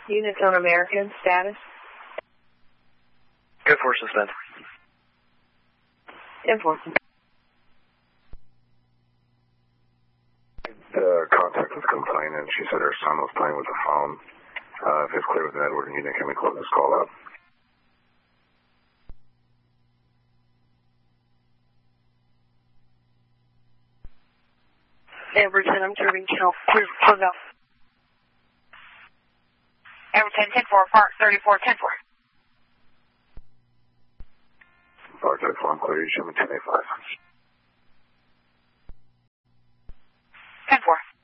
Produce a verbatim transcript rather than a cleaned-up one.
Units on American, status? Good for suspend. Enforcement. Uh, contact with complainant. She said her son was playing with the phone. Uh, if it's clear with Edward and Unit, can we close this call out? Edward ten, I'm serving count. Clear, close out. Edward ten, ten four, Park thirty-four, ten four. Park thirty-four, I'm clear. You show me ten eighty-five. ten four.